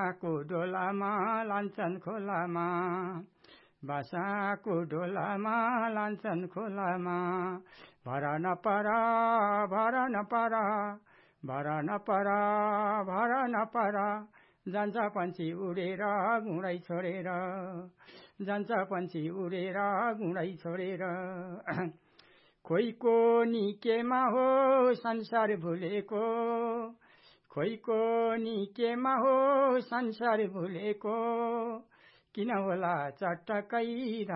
बासाको डोलामा लान्छन् खोलामा बासाको डोलामा लान्छन् खोलामा भर नपरा भर नपरा भर नपरा भर नपरा जान्छ पन्छी उडेर गुँडै छोडेर जान्छ पन्छी उडेर गुँडै छोडेर खोइको निकेमा हो संसार भुलेको खोइको निकेमा हो संसार भुलेको किन होला चटकै